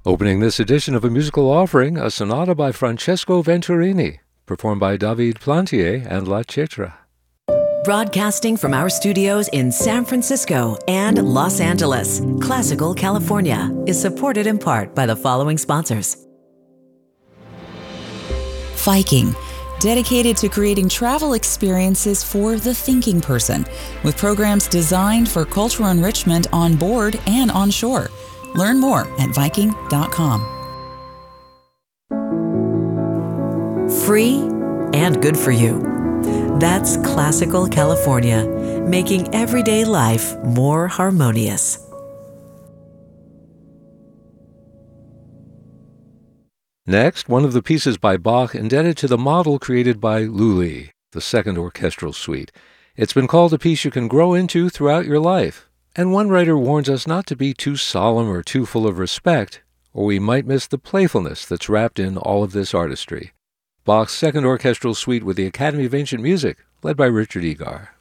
Opening this edition of A Musical Offering, a sonata by Francesco Venturini, performed by David Plantier and La Cetra. Broadcasting from our studios in San Francisco and Los Angeles, Classical California is supported in part by the following sponsors. Viking, dedicated to creating travel experiences for the thinking person, with programs designed for cultural enrichment on board and on shore. Learn more at Viking.com. Free and good for you. That's Classical California, making everyday life more harmonious. Next, one of the pieces by Bach indebted to the model created by Lully, the Second Orchestral Suite. It's been called a piece you can grow into throughout your life. And one writer warns us not to be too solemn or too full of respect, or we might miss the playfulness that's wrapped in all of this artistry. Bach's Second Orchestral Suite with the Academy of Ancient Music, led by Richard Egar.